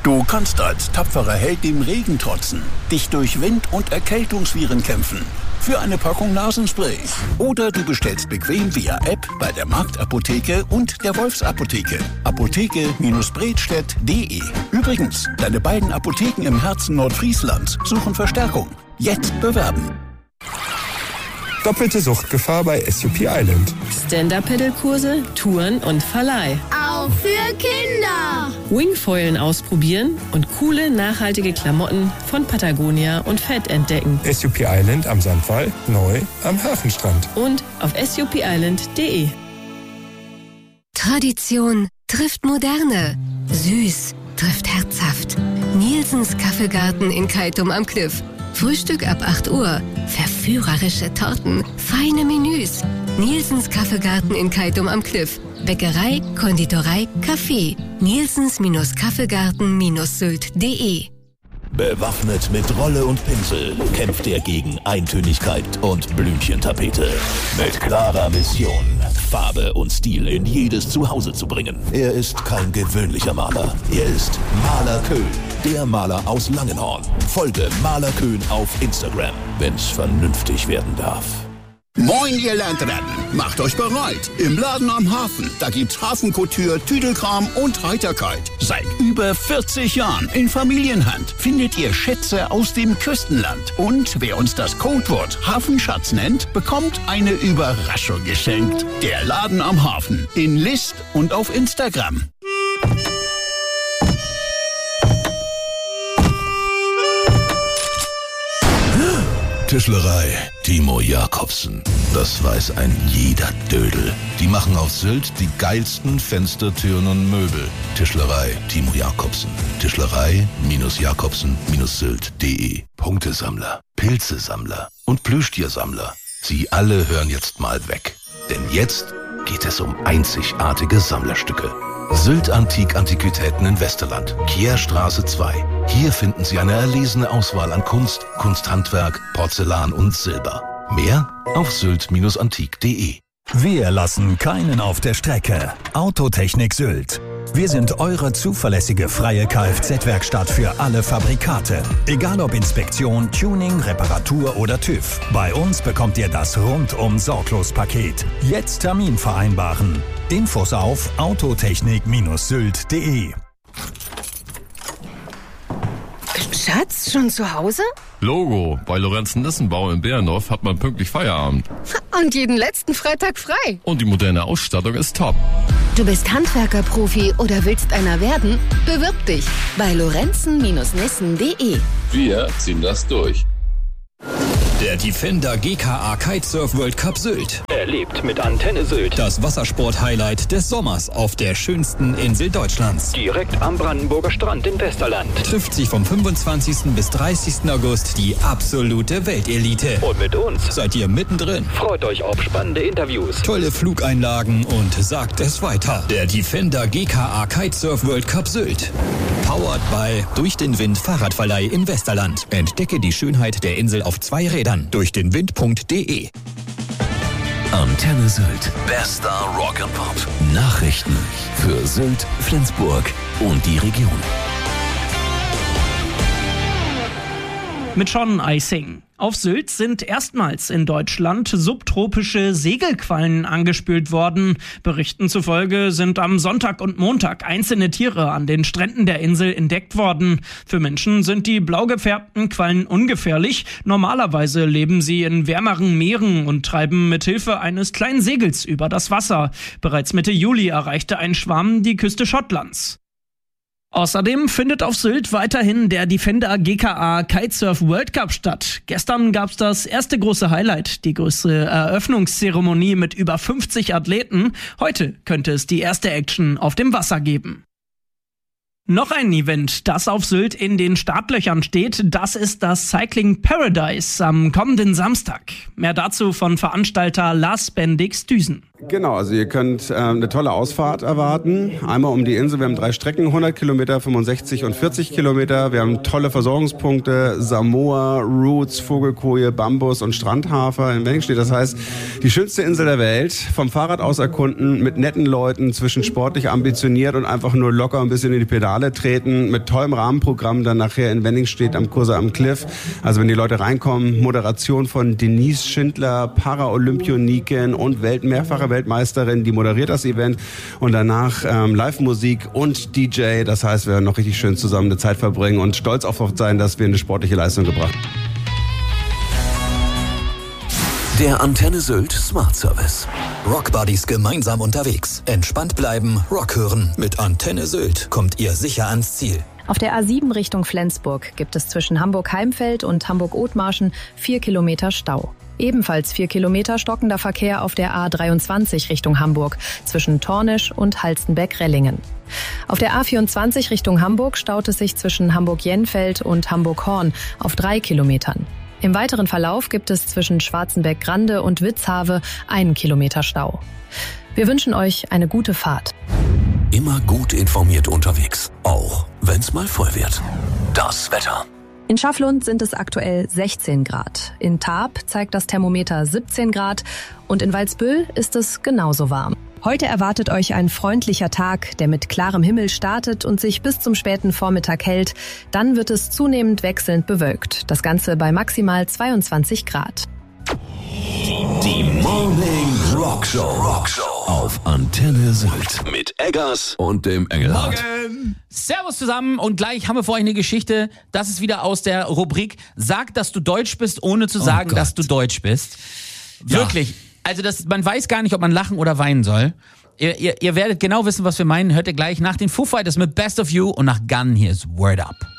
Du kannst als tapferer Held dem Regen trotzen, dich durch Wind- und Erkältungsviren kämpfen. Für eine Packung Nasenspray. Oder du bestellst bequem via App bei der Marktapotheke und der Wolfsapotheke. Apotheke-bredstedt.de. Übrigens, deine beiden Apotheken im Herzen Nordfrieslands suchen Verstärkung. Jetzt bewerben. Doppelte Suchtgefahr bei SUP Island. Stand-Up-Pedal-Kurse, Touren und Verleih. Auch für Kinder. Wingfoilen ausprobieren und coole, nachhaltige Klamotten von Patagonia und Fett entdecken. SUP Island am Sandwall, neu am Hafenstrand. Und auf supisland.de. Tradition trifft Moderne. Süß trifft herzhaft. Nielsens Kaffeegarten in Keitum am Kliff. Frühstück ab 8 Uhr. Verführerische Torten. Feine Menüs. Nielsens Kaffeegarten in Keitum am Kliff. Bäckerei, Konditorei, Kaffee. Nielsens-Kaffeegarten-Sylt.de. Bewaffnet mit Rolle und Pinsel kämpft er gegen Eintönigkeit und Blümchentapete. Mit klarer Mission, Farbe und Stil in jedes Zuhause zu bringen. Er ist kein gewöhnlicher Maler. Er ist Maler Köhn, der Maler aus Langenhorn. Folge Maler Köhn auf Instagram, wenn's vernünftig werden darf. Moin, ihr Landratten! Macht euch bereit! Im Laden am Hafen, da gibt's Hafenkouture, Tüdelkram und Heiterkeit. Seit über 40 Jahren in Familienhand findet ihr Schätze aus dem Küstenland. Und wer uns das Codewort Hafenschatz nennt, bekommt eine Überraschung geschenkt. Der Laden am Hafen in List und auf Instagram. Tischlerei Timo Jakobsen. Das weiß ein jeder Dödel. Die machen auf Sylt die geilsten Fenster, Türen und Möbel. Tischlerei Timo Jakobsen. Tischlerei-Jakobsen-Sylt.de. Punktesammler, Pilzesammler und Plüschtiersammler. Sie alle hören jetzt mal weg. Denn jetzt geht es um einzigartige Sammlerstücke. Sylt Antiquitäten in Westerland, Kierstraße 2. Hier finden Sie eine erlesene Auswahl an Kunst, Kunsthandwerk, Porzellan und Silber. Mehr auf sylt-antik.de. Wir lassen keinen auf der Strecke. Autotechnik Sylt. Wir sind eure zuverlässige freie Kfz-Werkstatt für alle Fabrikate. Egal ob Inspektion, Tuning, Reparatur oder TÜV. Bei uns bekommt ihr das rundum-Sorglos-Paket. Jetzt Termin vereinbaren. Infos auf autotechnik-sylt.de. Schatz, schon zu Hause? Logo, bei Lorenzen-Nissenbau in Behrendorf hat man pünktlich Feierabend. Und jeden letzten Freitag frei. Und die moderne Ausstattung ist top. Du bist Handwerker-Profi oder willst einer werden? Bewirb dich bei lorenzen-nissen.de. Wir ziehen das durch. Der Defender GKA Kitesurf World Cup Sylt. Erlebt mit Antenne Sylt Das Wassersport-Highlight des Sommers auf der schönsten Insel Deutschlands. direkt am Brandenburger Strand im Westerland. Trifft sich vom 25. bis 30. August die absolute Weltelite. Und mit uns seid ihr mittendrin. Freut euch auf spannende Interviews, Tolle Flugeinlagen und sagt es weiter. Der Defender GKA Kitesurf World Cup Sylt. Powered by Durch den Wind Fahrradverleih im Westerland. Entdecke die Schönheit der Insel auf 2 Rädern. Durchdenwind.de. Antenne Sylt. Bester Rock and Pop. Nachrichten für Sylt, Flensburg und die Region. Mit Sean Icing. Auf Sylt sind erstmals in Deutschland subtropische Segelquallen angespült worden. Berichten zufolge sind am Sonntag und Montag einzelne Tiere an den Stränden der Insel entdeckt worden. Für Menschen sind die blau gefärbten Quallen ungefährlich. Normalerweise leben sie in wärmeren Meeren und treiben mit Hilfe eines kleinen Segels über das Wasser. Bereits Mitte Juli erreichte ein Schwarm die Küste Schottlands. Außerdem findet auf Sylt weiterhin der Defender GKA Kitesurf World Cup statt. Gestern gab's das erste große Highlight, die größte Eröffnungszeremonie mit über 50 Athleten. Heute könnte es die erste Action auf dem Wasser geben. Noch ein Event, das auf Sylt in den Startlöchern steht, das ist das Cycling Paradise am kommenden Samstag. Mehr dazu von Veranstalter Lars Bendix-Düsen. Genau, also ihr könnt eine tolle Ausfahrt erwarten. Einmal um die Insel, wir haben 3 Strecken, 100 Kilometer, 65 und 40 Kilometer. Wir haben tolle Versorgungspunkte, Samoa, Roots, Vogelkoje, Bambus und Strandhafer in Wenningstedt. Das heißt, die schönste Insel der Welt, vom Fahrrad aus erkunden, mit netten Leuten, zwischen sportlich ambitioniert und einfach nur locker ein bisschen in die Pedale treten, mit tollem Rahmenprogramm dann nachher in Wenningstedt am Kurse am Cliff. Also wenn die Leute reinkommen, Moderation von Denise Schindler, Paralympioniken und mehrfache Weltmeisterin, die moderiert das Event und danach Live-Musik und DJ. Das heißt, wir werden noch richtig schön zusammen eine Zeit verbringen und stolz auf sein, dass wir eine sportliche Leistung gebracht haben. Der Antenne Sylt Smart Service. Rockbuddies gemeinsam unterwegs. Entspannt bleiben, Rock hören. Mit Antenne Sylt kommt ihr sicher ans Ziel. Auf der A7 Richtung Flensburg gibt es zwischen Hamburg-Heimfeld und Hamburg-Othmarschen 4 Kilometer Stau. Ebenfalls 4 Kilometer stockender Verkehr auf der A23 Richtung Hamburg zwischen Tornisch und Halstenbeck-Rellingen. Auf der A24 Richtung Hamburg staut es sich zwischen Hamburg-Jenfeld und Hamburg-Horn auf 3 Kilometern. Im weiteren Verlauf gibt es zwischen Schwarzenbeck-Grande und Witzhave 1 Kilometer Stau. Wir wünschen euch eine gute Fahrt. Immer gut informiert unterwegs, auch wenn's mal voll wird. Das Wetter. In Schafflund sind es aktuell 16 Grad. In Taab zeigt das Thermometer 17 Grad und in Waldsbüll ist es genauso warm. Heute erwartet euch ein freundlicher Tag, der mit klarem Himmel startet und sich bis zum späten Vormittag hält. Dann wird es zunehmend wechselnd bewölkt. Das Ganze bei maximal 22 Grad. Die Morning Rock Show auf Antenne Sylt mit Eggers und dem Engelhardt. Servus zusammen und gleich haben wir vor euch eine Geschichte. Das ist wieder aus der Rubrik Sag, dass du Deutsch bist, ohne zu sagen, dass du Deutsch bist. Ja. Wirklich. Also man weiß gar nicht, ob man lachen oder weinen soll. Ihr werdet genau wissen, was wir meinen. Hört ihr gleich nach den Foo Fighters mit Best of You und nach Gun. Hier ist Word Up.